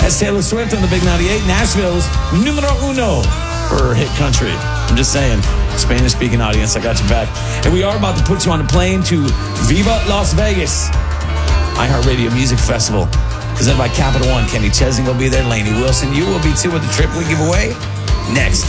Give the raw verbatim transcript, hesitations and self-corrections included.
That's Taylor Swift on the Big ninety-eight. Nashville's numero uno for hit country. I'm just saying, Spanish-speaking audience, I got your back. And we are about to put you on a plane to Viva Las Vegas, iHeartRadio Music Festival. Presented by Capital One. Kenny Chesney will be there. Lainey Wilson, you will be too with the trip we give away next.